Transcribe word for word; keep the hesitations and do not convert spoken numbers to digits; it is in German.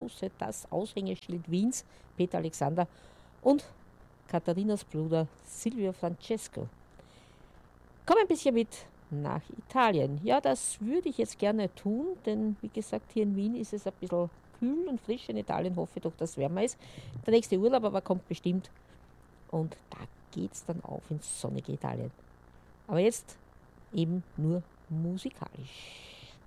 große, das Aushängeschild Wiens, Peter Alexander und Katharinas Bruder Silvio Francesco. Komm ein bisschen mit nach Italien. Ja, das würde ich jetzt gerne tun, denn wie gesagt, hier in Wien ist es ein bisschen kühl und frisch. In Italien hoffe ich doch, dass es wärmer ist. Der nächste Urlaub aber kommt bestimmt und da geht es dann auf ins sonnige Italien. Aber jetzt eben nur musikalisch.